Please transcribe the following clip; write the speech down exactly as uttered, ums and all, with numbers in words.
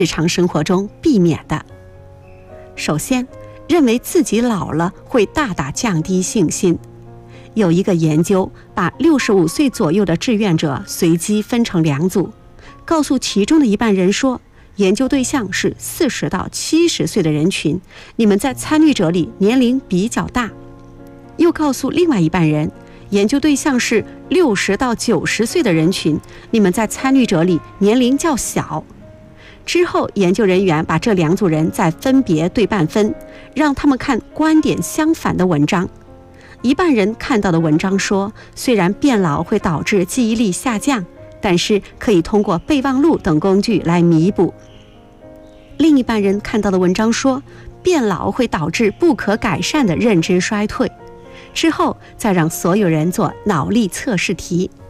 日常生活中避免的。首先，认为自己老了会大大降低信心。有一个研究把六十五岁左右的志愿者随机分成两组，告诉其中的一半人说，研究对象是四十到七十岁的人群，你们在参与者里年龄比较大。又告诉另外一半人，研究对象是六十到九十岁的人群，你们在参与者里年龄较小。之后，研究人员把这两组人再分别对半分，让他们看观点相反的文章。一半人看到的文章说，虽然变老会导致记忆力下降，但是可以通过备忘录等工具来弥补。另一半人看到的文章说，变老会导致不可改善的认知衰退。之后再让所有人做脑力测试题。